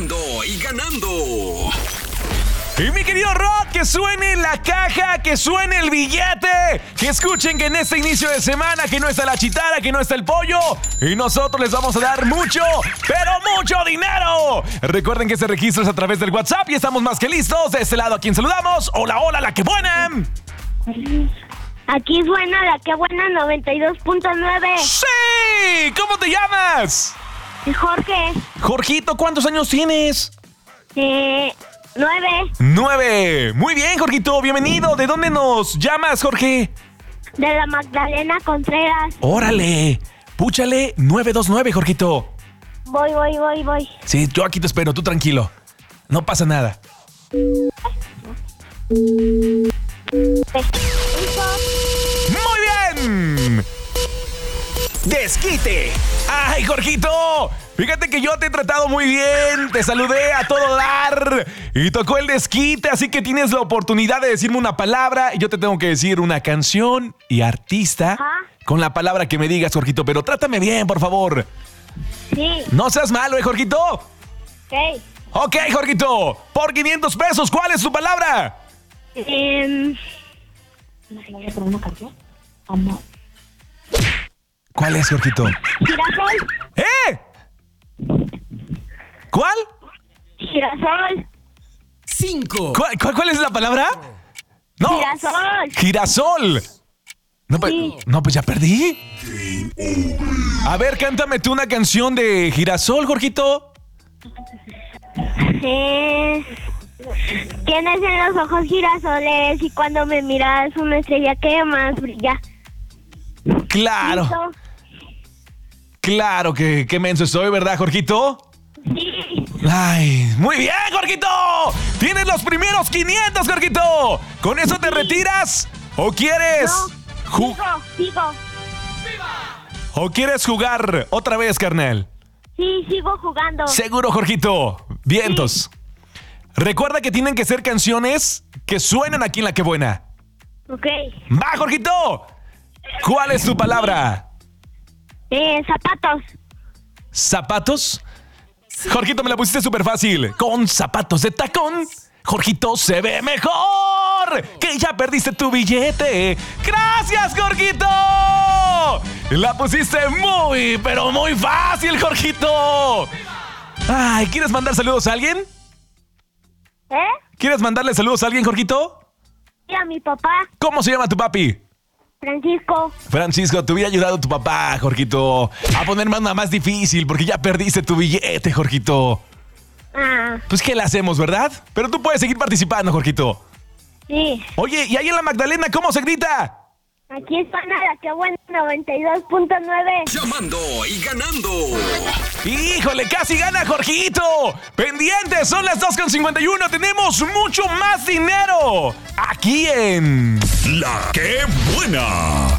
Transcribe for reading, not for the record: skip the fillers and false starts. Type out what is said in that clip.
Llamando y ganando. Y mi querido Rod, que suene la caja, que suene el billete. Que escuchen que en este inicio de semana que no está la chitara, que no está el pollo. Y nosotros les vamos a dar mucho, pero mucho dinero. Recuerden que se registran a través del WhatsApp y estamos más que listos. De este lado, ¿a quién saludamos? Hola, hola, la que buena. Aquí suena la que buena 92.9. ¡Sí! ¿Cómo te llamas? Jorge. Jorgito, ¿cuántos años tienes? 9. 9. Muy bien, Jorgito, bienvenido. ¿De dónde nos llamas, Jorge? De la Magdalena Contreras. Órale, púchale 929, Jorgito. Voy. Sí, yo aquí te espero, tú tranquilo. No pasa nada. ¡Muy bien! ¡Desquite! ¡Ay, Jorgito! Fíjate que yo te he tratado muy bien, te saludé a todo dar y tocó el desquite, así que tienes la oportunidad de decirme una palabra y yo te tengo que decir una canción y artista. Ajá. Con la palabra que me digas, Jorgito, pero trátame bien, por favor. Sí. No seas malo, Jorgito. Ok. Ok, Jorgito, por 500 pesos, ¿cuál es tu palabra? ¿Cuál es, Jorgito? Girasol. ¿Eh? ¿Cuál? Girasol. 5. ¿Cuál es la palabra? No. Girasol. Girasol. No, Sí. pues ya perdí. A ver, cántame tú una canción de Girasol, Jorgito. Tienes en los ojos girasoles y cuando me miras una estrella que más brilla. Claro, ¿Listo? claro que qué menso estoy, ¿verdad, Jorgito? Sí. Ay, muy bien, Jorgito. Tienes los primeros 500, Jorgito. ¿Con eso te retiras? ¿O quieres Sigo. ¿O quieres jugar otra vez, carnal? Sí, sigo jugando. Seguro, Jorgito. Vientos. Recuerda que tienen que ser canciones que suenan aquí en La Que Buena. Ok. ¡Va, Jorgito! ¿Cuál es tu palabra? Zapatos. ¿Zapatos? Jorgito, me la pusiste súper fácil. Con zapatos de tacón, Jorgito se ve mejor. Que ya perdiste tu billete. ¡Gracias, Jorgito! La pusiste muy, pero muy fácil, Jorgito. Ay, ¿quieres mandar saludos a alguien? ¿Quieres mandarle saludos a alguien, Jorgito? Sí, a mi papá, ¿Cómo se llama tu papi? Francisco. Francisco, te hubiera ayudado tu papá, Jorgito, a poner más difícil porque ya perdiste tu billete, Jorgito. Pues, ¿qué le hacemos, verdad? Pero tú puedes seguir participando, Jorgito. Sí. Oye, ¿y ahí en la Magdalena cómo se grita? Aquí suena la que buena 92.9. Llamando y ganando. ¡Híjole, casi gana Jorgito! ¡Pendientes! Son las 2:51. Tenemos mucho más dinero aquí en La Que Buena.